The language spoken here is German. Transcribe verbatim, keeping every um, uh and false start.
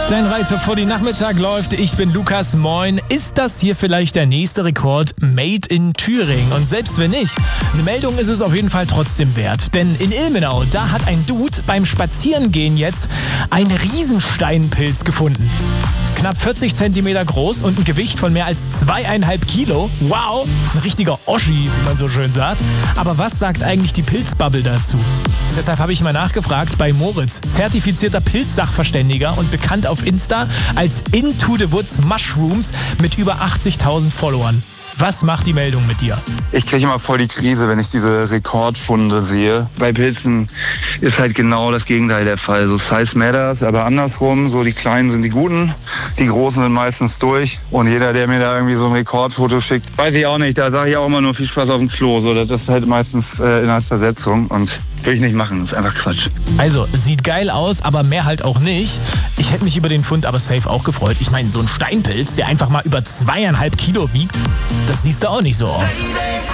Dein Reiter vor die Nachmittag läuft. Ich bin Lukas, moin. Ist das hier vielleicht der nächste Rekord Made in Thüringen? Und selbst wenn nicht, eine Meldung ist es auf jeden Fall trotzdem wert. Denn in Ilmenau, da hat ein Dude beim Spazierengehen jetzt einen Riesensteinpilz gefunden. Knapp vierzig Zentimeter groß und ein Gewicht von mehr als zweieinhalb Kilo. Wow, ein richtiger Oschi, wie man so schön sagt. Aber was sagt eigentlich die Pilzbubble dazu? Deshalb habe ich mal nachgefragt bei Moritz, zertifizierter Pilzsachverständiger und bekannt auf Insta als Into the Woods Mushrooms mit über achtzigtausend Followern. Was macht die Meldung mit dir? Ich kriege immer voll die Krise, wenn ich diese Rekordfunde sehe. Bei Pilzen ist halt genau das Gegenteil der Fall. So Size matters, aber andersrum, so die Kleinen sind die Guten, die Großen sind meistens durch. Und jeder, der mir da irgendwie so ein Rekordfoto schickt, weiß ich auch nicht, da sage ich auch immer nur viel Spaß auf dem Klo. So, das ist halt meistens äh, in einer Zersetzung und will ich nicht machen, das ist einfach Quatsch. Also, sieht geil aus, aber mehr halt auch nicht. Ich hätte mich über den Fund aber safe auch gefreut. Ich meine, so ein Steinpilz, der einfach mal über zweieinhalb Kilo wiegt, das siehst du auch nicht so oft.